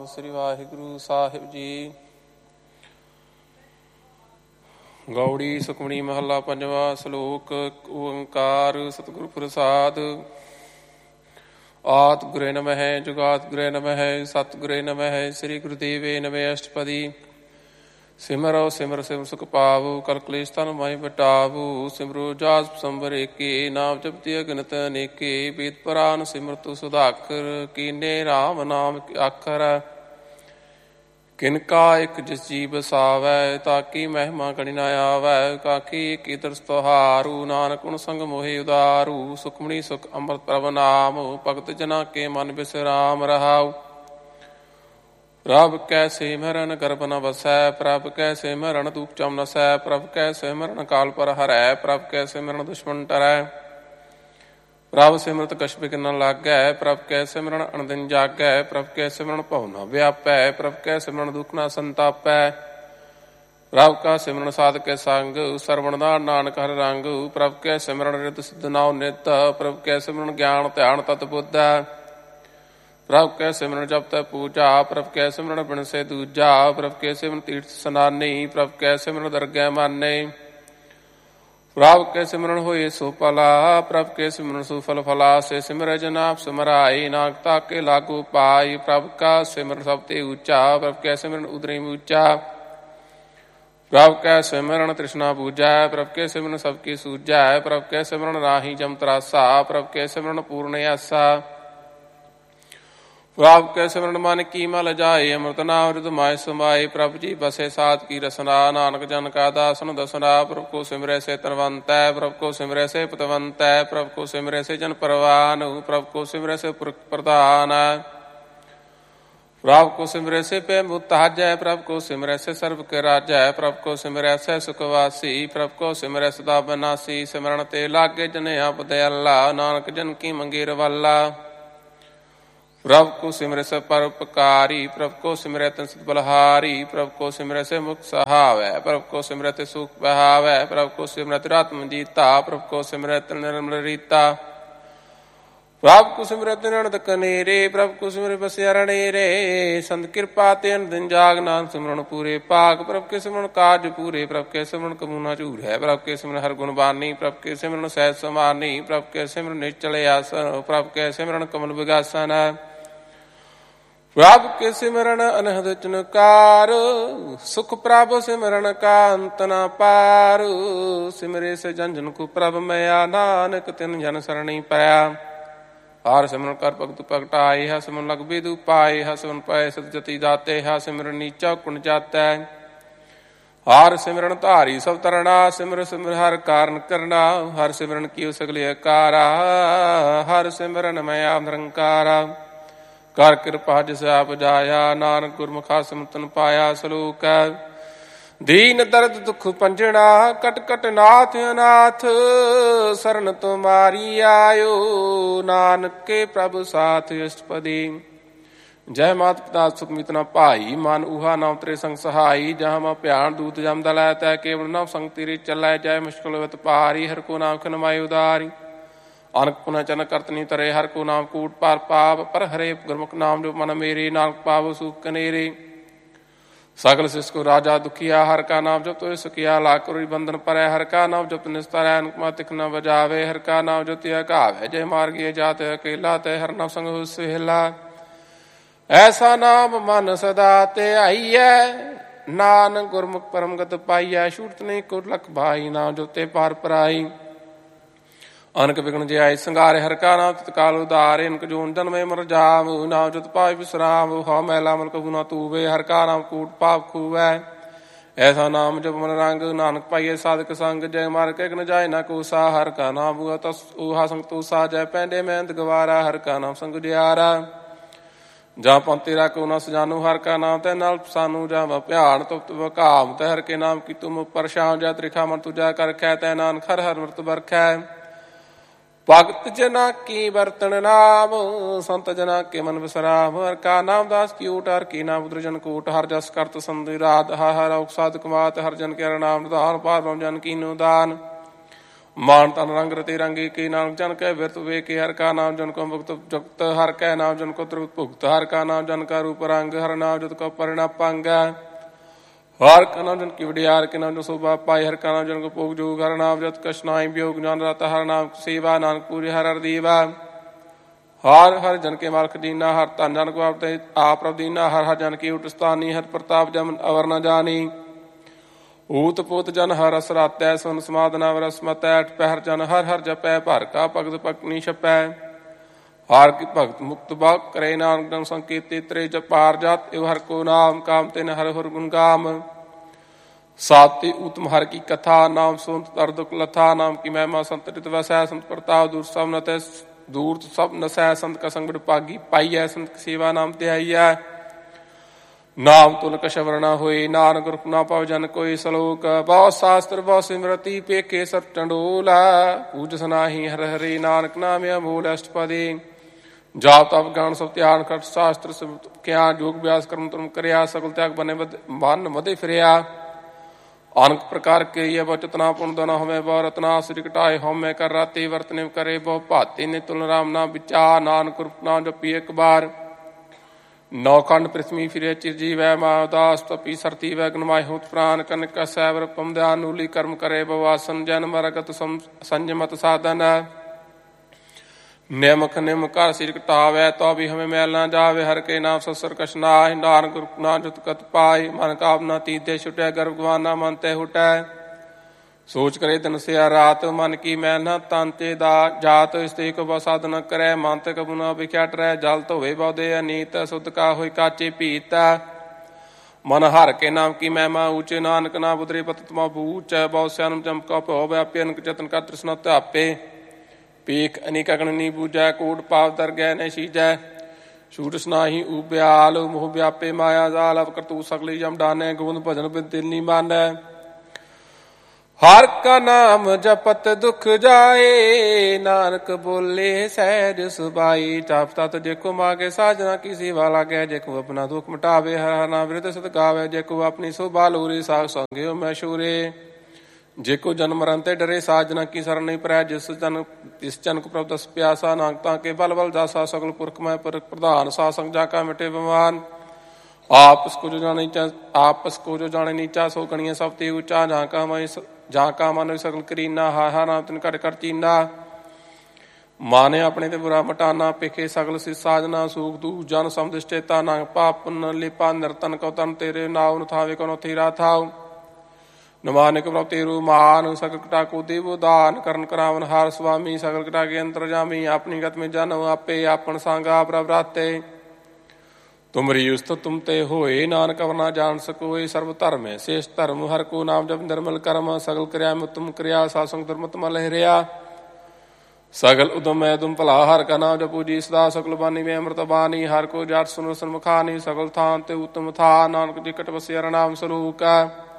ਸ੍ਰੀ ਵਾਹਿਗੁਰੂ ਸਾਹਿਬ ਜੀ। ਗੌੜੀ ਸੁਖਮਣੀ ਮਹੱਲਾ ਪੰਜਵਾਂ। ਸ਼ਲੋਕ ਓੰਕਾਰ ਸਤਿਗੁਰ ਪ੍ਰਸਾਦ। ਆਤਿ ਗੁਰੇ ਨਮਹਿ ਜੁਗਾਤਿ ਗੁਰੇ ਨਮਹਿ ਸਤਿ ਗੁਰੇ ਨਮਹਿ ਸ੍ਰੀ ਗੁਰੂਦੇਵੇ ਨਮਹਿ ਅਸ਼ਟਪਦੀ। ਸਿਮਰੋ ਸਿਮਰ ਸਿਮ ਸੁਖ ਪਾਵੋ ਕਲ ਕਲੇਸ਼ ਤਨ ਮਾਹਿ ਬਟਾਵੋ। ਸਿਮਰੋ ਜਾਸ ਸੰਵਰ ਏਕੇ ਨਾਮ ਜਪਤੀ ਅਗਨਿਤ ਅਨੇਕੇ। ਵੇਦ ਪੁਰਾਨ ਸਿਮਰਤੁ ਸੁਧਾਖਰ ਕੀਨੇ ਰਾਮ ਨਾਮ ਆਖਰ। ਕਿਨਕਾ ਇੱਕ ਜਿਸ ਜੀ ਬਸਾਵੈ ਤਾਕੀ ਮਹਿਮਾ ਕੜੀ ਨਾ ਆਵੈ। ਕਾਕੀ ਏਕੀ ਤਰਸ ਤੁਹਾਰੂ ਨਾਨਕ ਗੁਣ ਸੰਗ ਮੋਹਿ ਉਦਾਰੂ। ਸੁਖਮਣੀ ਸੁਖ ਅੰਮ੍ਰਿਤ ਪ੍ਰਭ ਨਾਮ ਭਗਤ ਜਨਾ ਕੇ ਮਨ ਬਿਸਰਾਮ ਰਹਾਉ। ਪ੍ਰਭ ਕੈ ਸਿਮਰਨ ਗਰਭ ਨ ਵਸੈ ਪ੍ਰਭ ਕੈ ਸਿਮਰਨ ਧੂਪ ਚਮ ਨਸੈ। ਪ੍ਰਭ ਕੈ ਸਿਮਰਨ ਕਾਲ ਪਰ ਹਰੈ ਪ੍ਰਭ ਕੈ ਸਿਮਰਨ ਦੁਸ਼ਮਨ ਟਰੈ। ਪ੍ਰਭ ਸਿਮਰਤ ਕਛ ਬਿਘ ਨ ਲਾਗੈ ਪ੍ਰਭ ਕੈ ਸਿਮਰਨ ਅਨਦਿਨ ਜਾਗੈ। ਪ੍ਰਭ ਕੈ ਸਿਮਰਨ ਭਉ ਨ ਵਿਆਪੈ ਪ੍ਰਭ ਕੈ ਸਿਮਰਨ ਦੁਖ ਨ ਸੰਤਾਪੈ। ਪ੍ਰਭ ਕਾ ਸਿਮਰਨ ਸਾਧਕੈ ਸੰਗ ਸਰਵਣ ਦਾ ਨਾਨਕ ਹਰਿ ਰੰਗ। ਪ੍ਰਭ ਕੈ ਸਿਮਰਨ ਰਿਤ ਸਿਧ ਨਾਉ ਨਿਤ ਪ੍ਰਭ ਕੈ ਸਿਮਰਨ ਗਿਆਨ ਧਿਆਨ ਤਤ ਬੁੱਧੈ। ਪ੍ਰਭ ਕੈ ਸਿਮਰਨ ਜਪ ਤੈ ਪੂਜਾ ਪ੍ਰਭ ਕੈ ਸਿਮਰਨ ਬਿਨਸੇ ਦੂਜਾ। ਪ੍ਰਭ ਕੈ ਸਿਮਰਨ ਤੀਰਥ ਸਨਾਨੀ ਪ੍ਰਭ ਕੈ ਸਿਮਰਨ ਦਰਗਹਿ ਮਾਨੇ। ਪ੍ਰਭ ਕੈ ਸਿਮਰਨ ਹੋਏ ਸੋ ਭਲਾ ਪ੍ਰਭ ਕੈ ਸਿਮਰਨ ਸੋ ਫਲ ਫਲਾ। ਸੇ ਸਿਮਰੈ ਜਨ ਆਪ ਸਿਮਰਾਈ ਨਾਨਕ ਤਾਕੇ ਲਾਗੂ ਪਾਈ। ਪ੍ਰਭ ਕਾ ਸਿਮਰਨ ਸਭ ਤੇ ਉੱਚਾ ਪ੍ਰਭ ਕੈ ਸਿਮਰਨ ਉਦਰਿ ਉੱਚਾ। ਪ੍ਰਭ ਕੈ ਸਿਮਰਨ ਤ੍ਰਿਸ਼ਨਾ ਬੂਝੈ ਪ੍ਰਭ ਕੈ ਸਿਮਰਨ ਸਭ ਕੀ ਸੂਝੈ। ਪ੍ਰਭ ਕੈ ਸਿਮਰਨ ਰਾਹੀ ਜਮ ਤਰਾਸਾ ਪ੍ਰਭ ਕੈ ਸਿਮਰਨ ਪੂਰਨ ਆਸਾ। ਪ੍ਰਭ ਕੈ ਸਿਮਰਨ ਮਨ ਕੀ ਮਲ ਜਾਏ ਅੰਮ੍ਰਿਤ ਨਾਮ ਹਿਰਦਿ ਮਾਹਿ ਸਮਾਏ। ਪ੍ਰਭ ਜੀ ਬਸੇ ਸਾਧ ਕੀ ਰਸਨਾ ਨਾਨਕ ਜਨ ਕਾ ਦਾਸਨ ਦਸਨਾ। ਪ੍ਰਭ ਕੋ ਸਿਮਰੈ ਸੇ ਤਨਵੰਤੈ ਪ੍ਰਭ ਕੋ ਸਿਮਰੈ ਸੇ ਪਤਵੰਤੈ। ਪ੍ਰਭ ਕੋ ਸਿਮਰੈ ਸੇ ਜਨ ਪਰਵਾਨ ਪ੍ਰਭ ਕੋ ਸਿਮਰੈ ਸੇ ਪੁਰਖ ਪ੍ਰਧਾਨ। ਪ੍ਰਭ ਕੋ ਸਿਮਰੈ ਸੇ ਪੈ ਮੁਤਾਜੈ ਪ੍ਰਭ ਕੋ ਸਿਮਰੈ ਸੇ ਸਰਬ ਕੇ ਰਾਜੈ। ਪ੍ਰਭ ਕੋ ਸਿਮਰੈ ਸੇ ਸੁਖ ਵਾਸੀ ਪ੍ਰਭ ਕੋ ਸਿਮਰੈ ਸਦਾ ਬਨਾਸੀ। ਸਿਮਰਨ ਤੇ ਲਾਗੇ ਜਨ ਆਪ ਦਇਆਲਾ ਨਾਨਕ ਜਨ ਕੀ ਮੰਗੇ ਰਵਾਲਾ। ਪ੍ਰਭ ਕੋ ਸਿਮਰੈ ਸੇ ਪਰਉਪਕਾਰੀ ਪ੍ਰਭ ਕੋ ਸਿਮਰੈ ਤਨ ਸਤ ਬਲਹਾਰੀ। ਪ੍ਰਭ ਕੋ ਸਿਮਰੈ ਸੇ ਮੁਖ ਸਹਾਵੈ ਪ੍ਰਭ ਕੋ ਸਿਮਰੈ ਤੇ ਸੁਖ ਬਹਾਵੈ। ਪ੍ਰਭ ਕੋ ਸਿਮਰੈ ਤੇ ਆਤਮ ਜੀਤਾ ਪ੍ਰਭ ਕੋ ਸਿਮਰੈ ਤੇ ਨਿਰਮਲ ਰੀਤਾ। ਪ੍ਰਭ ਕੋ ਸਿਮਰੈ ਤੇ ਨਨਦ ਕਨੇਰੇ ਪ੍ਰਭ ਕੋ ਸਿਮਰੈ ਬਸਿਆ ਰਣੇਰੇ। ਸੰਤ ਕਿਰਪਾ ਤੇ ਅਨਦਿਨ ਜਾਗ ਨਾਨਕ ਸਿਮਰਨ ਪੂਰੇ ਭਾਗ। ਪ੍ਰਭ ਕੇ ਸਿਮਰਨ ਕਾਜ ਪੂਰੇ ਪ੍ਰਭ ਕੇ ਸਿਮਰਨ ਕਬੂ ਨਾ ਝੂਰ ਹੈ। ਪ੍ਰਭ ਕੇ ਸਿਮਰਨ ਹਰ ਗੁਣ ਬਾਨੀ ਪ੍ਰਭ ਕੇ ਸਿਮਰਨ ਸਹਿਜ ਸਮਾਨੀ। ਪ੍ਰਭ ਕੇ ਸਿਮਰਨ ਨਿਚਲ ਆਸਨ ਪ੍ਰਭ ਕੇ ਸਿਮਰਨ ਕਮਲ ਵਿਗਾਸਨ। ਪ੍ਰਭ ਕੇ ਸਿਮਰਨ ਅਨਹਦ ਚਨਕਾਰ ਸੁਖ ਪ੍ਰਭ ਸਿਮਰਨ ਕਾ ਅੰਤ ਨ ਪਾਰ। ਸਿਮਰੇ ਸੇ ਜਨ ਜਨ ਕੋ ਪ੍ਰਭ ਮਿਆ ਨਾਨਕ ਤਿਨ ਜਨ ਸਰਣੀ ਪਿਆ। ਹਰਿ ਸਿਮਰਨ ਕਰ ਭਗਤ ਭਗਟਾਏ ਹਾ ਸਿਮਰਨ ਲਗ ਬੇਦੂ ਪਾਏ ਹਾ ਸਿਮਰਨ ਪਾਏ ਸਤ ਜਤੀ ਦਾਤੇ ਹਾ ਸਿਮਰਨ ਨੀਚਾ ਕੁਣ ਜਾਤੈ। ਹਰਿ ਸਿਮਰਨ ਧਾਰੀ ਸਭ ਤਰਣਾ ਸਿਮਰ ਸਿਮਰ ਹਰਿ ਕਾਰਨ ਕਰਨਾ। ਹਰਿ ਸਿਮਰਨ ਕੀਓ ਸਗਲੇ ਆਕਾਰਾ ਹਰਿ ਸਿਮਰਨ ਮੈਂ ਆਪ ਨਿਰੰਕਾਰਾ। ਕਰ ਕਿਰਪਾ ਜਿਸ ਆਪ ਜਾਇਆ ਨਾਨਕ ਗੁਰਮੁਖਾ ਸਿਮਰਤਨ ਪਾਇਆ। ਸ਼ਲੋਕ ਦੀਨ ਦਰਦ ਦੁਖ ਪੰਜਣਾ ਕਟ ਕਟ ਨਾਥ ਅਨਾਥ। ਸਰਨ ਤੁਮਾਰੀ ਆਇਓ ਨਾਨਕ ਕੇ ਪ੍ਰਭ ਸਾਥ ਅਸ਼ਟਪਦੀ। ਜੈ ਮਾਤ ਪਿਤਾ ਸੁਖ ਮੀਤ ਨਾ ਭਾਈ ਮਨ ਊਹਾ ਨਾਮ ਤੇਰੇ ਸੰਗ ਸਹਾਈ। ਜਹਾਂ ਮੈਂ ਭਿਆਨ ਦੂਤ ਜਮ ਦਲੈ ਤੈ ਕੇਵਲ ਨਾਮ ਸੰਗ ਤੇਰੇ ਚੱਲੈ। ਜੈ ਮੁਸ਼ਕਿਲ ਵਤ ਭਾਰੀ ਹਰਿ ਕੋ ਨਾਮ ਖਨਮਾਏ ਉਦਾਰੀ। ਅਨਕ ਪੁਨਾ ਚਨ ਕਰਤ ਨੀ ਤਰੇ ਹਰਿ ਕੋ ਨਾਮ ਕੂਟ ਪਾਰ ਪਾਪ। ਪਰ ਹਰੇ ਗੁਰਮੁਖ ਨਾਮ ਜੋ ਮਨ ਮੇਰੇ ਨਾਨਕ ਪਾਵ ਸੁਖ ਕਨੇਰੇ। ਸਗਲ ਸਿਸ ਕੋ ਰਾਜਾ ਦੁਖੀਆ ਹਰਿ ਕਾ ਨਾਮ ਜਪ ਤੋਇ ਸੁਖੀਆ। ਲਾਖ ਕਰੋੜੀ ਬੰਧਨ ਪਰੈ ਹਰਿ ਕਾ ਨਾਮ ਜਪ ਨਿਸਤਰੈ। ਅਨਕਮਾ ਤਿਖ ਨ ਬਜਾਵੇ ਹਰਿ ਕਾ ਨਾਮ ਜਪਿ ਘਾਵੈ। ਜੈ ਮਾਰਗੀਏ ਜਾਤ ਅਕੇਲਾ ਤੈ ਹਰਿ ਨਾਮ ਸੰਗ ਹੋਇ ਸੁਹੇਲਾ। ਐਸਾ ਨਾਮ ਮਨ ਸਦਾ ਧਿਆਈਐ ਨਾਨਕ ਗੁਰਮੁਖ ਪਰਮਗਤ ਪਾਈਐ। ਛੂਟਤ ਨਹੀਂ ਕੋ ਲਖ ਭਾਈ ਨਾਮ ਜਪਤੇ ਪਾਰ ਪਰਾਈ। ਅਨਕ ਵਿਗਣ ਜੇ ਆਏ ਸੰਘਾਰੇ ਹਰਿ ਕਾ ਨਾਮ ਤਤਕਾਲ ਉਦਾਰੇ। ਅਨਕ ਜੋਨ ਜਨਮੇ ਮਰ ਜਾਵ ਨਾਮ ਜਤ ਪਾਇ ਵਿਸਰਾਮ। ਹਉ ਮੈਲਾ ਮਲ ਕਬੂ ਨਾ ਤੂਵੇ ਹਰਿ ਕਾ ਨਾਮ ਕੂਟ ਪਾਪ ਖੂਵੈ। ਐਸਾ ਨਾਮ ਜਪ ਮਨ ਰੰਗ ਨਾਨਕ ਪਾਈਏ ਸਾਧਕ ਸੰਗ। ਜੈ ਮਾਰ ਕੇ ਨ ਜਾਏ ਨਾ ਕੋਸਾ ਹਰਿ ਕਾ ਨਾਮ ਬੂਆ ਤਸ ਊਹਾ ਸੰਗ ਤੂਸਾ। ਜੈ ਪੈਂਡੇ ਮਹਿੰਦ ਗਵਾਰਾ ਹਰਿ ਕਾ ਨਾਮ ਸੰਗ ਜਿਆਰਾ। ਜਾਂ ਪੰਤੇ ਰਾ ਕੋ ਨਾ ਸਜਾਨੂ ਹਰਿ ਕਾ ਨਾਮ ਤੈ ਨਾਲ ਸਾਨੂੰ। ਜਾਂ ਭਿਆਨ ਤੁਪਤ ਵਕਾਮ ਤੈ ਹਰਿ ਕੇ ਨਾਮ ਕੀ ਤੁਮ ਉਪਰ ਸ਼ਾਮ। ਜੈ ਤ੍ਰਿਖਾ ਮਨ ਤੁਜਾ ਕਰ ਰਖੈ ਤੈ ਨਾਨਕ ਹਰਿ ਹਰਿ ਮਰਤ ਬਰਖੈ। ਭਗਤ ਜਨਾ ਕੀ ਵਰਤਨ ਨਾਮ ਸੰਤ ਜਨਾ ਕੇ ਮਨ ਵਿਸਰਾਮ। ਹਰਿ ਕਾ ਨਾਮ ਦਾਸ ਕੀ ਓਟ ਹਰਿ ਕੀ ਨਾਮ ਉਦਰ ਜਨ ਕੋਟ। ਹਰਿ ਜਸ ਕਰਤ ਸੰਦਿ ਰਾਤ ਹਰਿ ਹਰਿ ਔਖ ਸਾਧ ਕਮਾਤ। ਹਰਿ ਜਨ ਕੇ ਨਾਮ ਨਿਧਾਨ ਪਾਰ ਬ੍ਰਹਮ ਜਨ ਕੀਨੋ ਦਾਨ। मान तन रंग रते रंगे के नाम जन कै व्यर्थ वे के हर का नाम जन को मुक्त जुक्त हर कै नाम जन को त्रिभुत भुक्त हर का नाम जन का रूप रंग हर नाम जत को परिणाम पंग हर का नाम जन की वडियार के नाम जो शोभा पाई हर का नाम जन को भोग जोग हर नाम जत कशनाई वियोग जान रहता हर नाम सेवा नानक पूरी हर दीवा हर हर जन के मालक दीना हर तन जन को आप दीना हर हर जन की उठस्तानी हर प्रताप जमन अवर न जानी ऊत पोत जन हर रस रातै सुन समाधना वरस मतै अठ पहर जन हर हर जपै भर का भगत पकनी छपै हर की भगत मुक्त भग करे नानक जन संकेत त्रे जपार जात एव हर को नाम काम तिन हर हर गुण गाम साति उत्तम हर की कथा नाम सुनत तर दुख लथा नाम की महिमा संत रित वसै संत प्रताप दूर सब नतै दूर सब नसै संत का संग पागी पाइयै संत की सेवा नाम त्याइयै नाम तुल कशवर न होए नानक रूप ना पाव जन कोई सलोक बहु शास्त्र बहु सिमरति पेखे सब टंडोला पूज सनाही हर हरे नानक नाम अमोल अष्टपदी जाप तप ज्ञान सब त्याग कर शास्त्र क्या योग व्यास कर्म तुम करया सकल त्याग बने मन मदे फिरया अनक प्रकार के ये बचतना पुन दोना हमें बहु रत्ना श्री कटाए हमें कर राते वर्तने करे बहु भाते ने तुल राम ना विचार नानक रूप नाम जपी एक बार नौखंड पृथ्वी फिरे चिरजी वै मादास तपी सरती वै गणमाय होत प्राण कनक सैवर पम ध्यानूली कर्म करे बवासन जन मरगत संयमत साधन नियमक निम कर सिर कटावै तो भी हमें मैल ना जावे हर के नाम ससुर कशनाय नानक रूप ना जुत कत पाय मन का अपना तीते छुटै गर्भ गवाना मन ते हुटै सोच करे दिन से रात मन की मैना तांते दा जात स्त्री को बसाद न करे मानत कबुना बिख्याट रह जल तो वे बौदे अनीत सुध का हुई काचे पीत मन हर के नाम की महिमा ऊंचे नानक ना बुदरी पतमा बूच बहुत श्याम चमका पो व्यापी अनक जतन का तृष्णा त्यापे पीख अनिक गणनी बूझै कोट पाप दर गै न शीजै छूट सुनाही उब्याल मोह व्यापे माया जाल अब कर तू सकली जम डाने गोविंद भजन बिन दिल नी मानै हर का नाम जपत दुख जाए नानक बोले सहज सुबाई जाप तत जेको मागे साजना किसी वाला गै जेको अपना दुख मिटावे हर हर नाम विरत सत गावे जेको अपनी शोभा लोरे साग संगे मैं शूरे जेको जन्म मरण ते डरे साजना की शरण नहीं परै जिस जन को प्रभ दस प्यासा नानकता के बल बल जासा सकल पुरख में प्रधान सासंग जाका मिटे बमान आपस को जो जाने नीचा सो गणिया सब ते ऊंचा जहाँ का मन सकल करीना हा हा नाम तिन घट कर चीना माने अपने ते बुरा मटाना पेखे सकल सिर साजना सूख दू जन समदिष्टेता नांग पाप न लिपा नर्तन कौ तन तेरे नाव न थावे को थीरा थाव नमानिक प्रभ तेरू मान सकल कटा को देवो दान करण करावन हार स्वामी सकल कटा के अंतरजामी अपनी गत में जन आपे आपन सांगा प्रभराते तुमरी उस्त तुम ते होए नानक अवर ना जान सकोए सर्व धर्म है शेष धर्म हर को नाम जप निर्मल कर्म सगल क्रिया में उत्तम क्रिया सासंग धर्म तम लहरिया सगल उदम है तुम भला हर का नाम जपू जी सदा सकल बानी में अमृत बानी हर को जाट सुन सन्मुखानी सगल थान ते उत्तम था नानक जी कट बसिया नाम स्वरूप